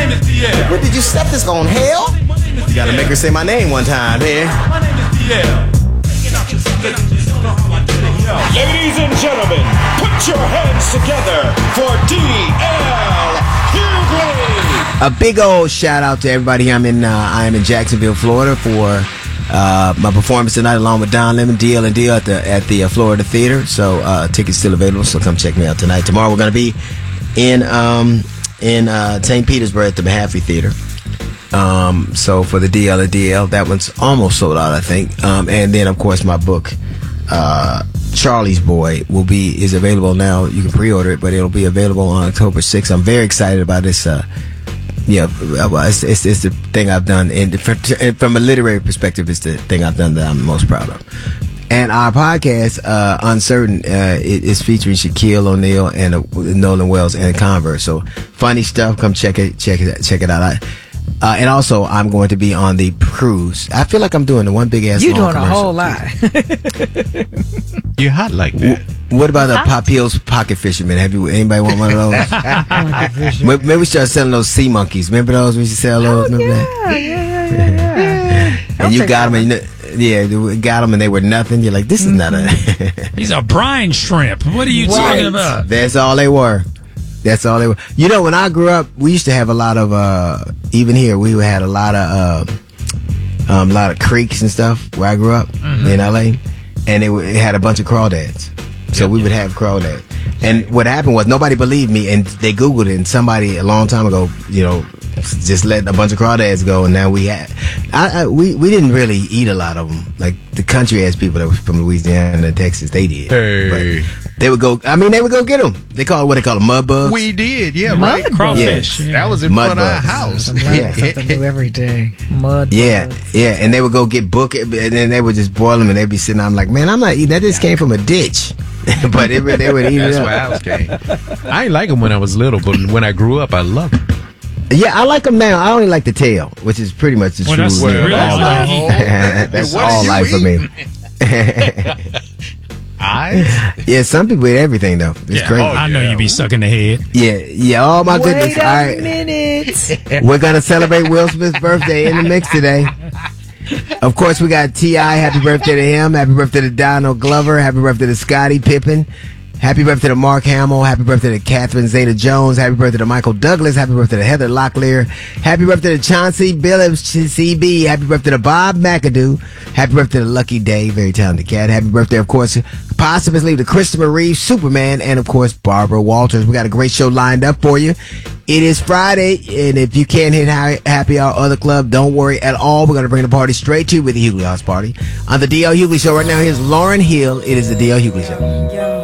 name is DL. What did you set this on, hell? You gotta make her say my name one time, here. My name is DL. Ladies and gentlemen, put your hands together for DL Hughley. A big old shout out to everybody. I am in Jacksonville, Florida for my performance tonight, along with Don Lemon, DL and DL at the Florida Theater. So tickets still available. So come check me out tonight. Tomorrow we're gonna be in St. Petersburg at the Mahaffey Theater. So for the DL and DL, that one's almost sold out, I think. And then of course my book, Charlie's Boy, is available now. You can pre-order it, but it'll be available on October 6th. I'm very excited about this. It's the thing I've done, and from a literary perspective, it's the thing I've done that I'm most proud of. And our podcast, Uncertain, is featuring Shaquille O'Neal and Nolan Wells and Converse. So funny stuff. Come check it out. And also, I'm going to be on the cruise. I feel like I'm doing the one big ass. You're doing commercial. a whole lot. You're hot like that. What about the Papil's Pocket Fisherman? Anybody want one of those? Maybe we start selling those sea monkeys. Remember those? We used to sell those. Remember that? Yeah. And you got them, and we got them, and they were nothing. You're like, this is not a. He's a brine shrimp. What are you talking about? That's all they were. You know, when I grew up, we used to have a lot of even here we had a lot of creeks and stuff where I grew up in LA, and it had a bunch of crawdads. So we would have crawdads. And what happened was nobody believed me, and they Googled it, and somebody a long time ago, just let a bunch of crawdads go, and now we we didn't really eat a lot of them. Like the country ass people that were from Louisiana and Texas, they did. Hey. But they would go get them. They call them mud bugs. We did, yeah, Mud right. Crawfish. Yeah. That was in Mud front of our bugs. house. Something new every day. Mud. Yeah, bugs. yeah, and they would go get and then they would just boil them, and they'd be sitting there. I'm like, man, I'm not eating that. Just came from a ditch. But they would eat That's it where up. ours came. I ain't like them when I was little, but when I grew up, I loved them. Yeah, I like them now. I only like the tail, which is pretty much the Well, truth. that's really all life. life. That's What all did you life for eat? me. Eyes? Yeah, some people eat everything though. It's Yeah. crazy. I know you be sucking the head. Yeah. Oh my goodness! Wait All a right, minute. we're gonna celebrate Will Smith's birthday in the mix today. Of course, we got T.I. Happy birthday to him. Happy birthday to Donald Glover. Happy birthday to Scottie Pippen. Happy birthday to Mark Hamill. Happy birthday to Catherine Zeta-Jones. Happy birthday to Michael Douglas. Happy birthday to Heather Locklear. Happy birthday to Chauncey Billups, CB. Happy birthday to Bob McAdoo. Happy birthday to Lucky Day, very talented cat. Happy birthday, of course, possibly to Christopher Reeve, Superman, and, of course, Barbara Walters. We got a great show lined up for you. It is Friday, and if you can't hit Happy Hour or the club, don't worry at all. We're going to bring the party straight to you with the Hughley House Party. On the D.L. Hughley Show right now, here's Lauryn Hill. It is the D.L. Hughley Show.